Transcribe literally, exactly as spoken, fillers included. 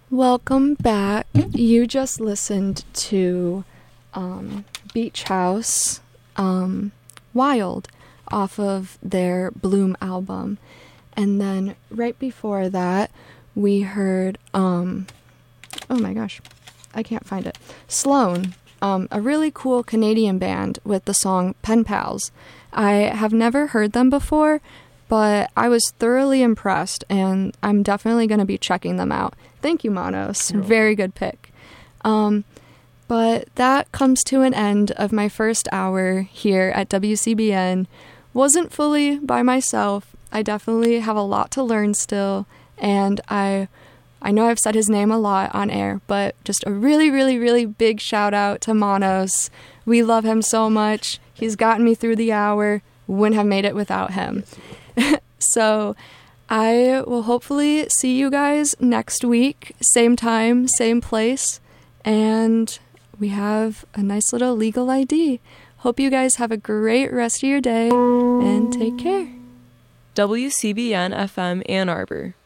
Welcome back. You just listened to um, Beach House, um, Wild, off of their Bloom album. And then right before that, we heard, um, oh my gosh, I can't find it, Sloan, um, a really cool Canadian band with the song Pen Pals. I have never heard them before, but I was thoroughly impressed, and I'm definitely going to be checking them out. Thank you, Manos. You're Very good pick. Um, but that comes to an end of my first hour here at W C B N. Wasn't fully by myself. I definitely have a lot to learn still, and I I know I've said his name a lot on air, but just a really, really, really big shout out to Manos. We love him so much. He's gotten me through the hour. Wouldn't have made it without him. So I will hopefully see you guys next week, same time, same place, and we have a nice little legal I D. Hope you guys have a great rest of your day, and take care. W C B N F M Ann Arbor.